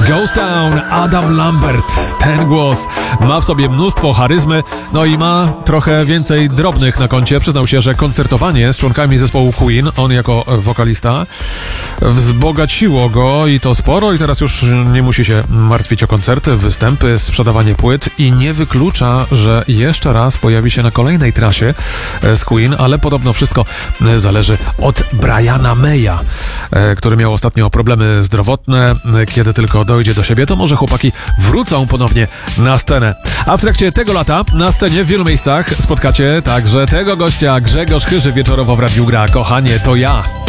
Ghost Town, Adam Lambert. Ten głos ma w sobie mnóstwo charyzmy, no i ma trochę więcej drobnych na koncie. Przyznał się, że koncertowanie z członkami zespołu Queen, on jako wokalista, wzbogaciło go i to sporo i teraz już nie musi się martwić o koncerty, występy, sprzedawanie płyt i nie wyklucza, że jeszcze raz pojawi się na kolejnej trasie z Queen, ale podobno wszystko zależy od Briana Maya, który miał ostatnio problemy zdrowotne. Kiedy tylko dojdzie do siebie, to może chłopaki wrócą ponownie na scenę. A w trakcie tego lata na scenie w wielu miejscach spotkacie także tego gościa. Grzegorz Chyży wieczorowo w Radiu Gra. Kochanie, to ja.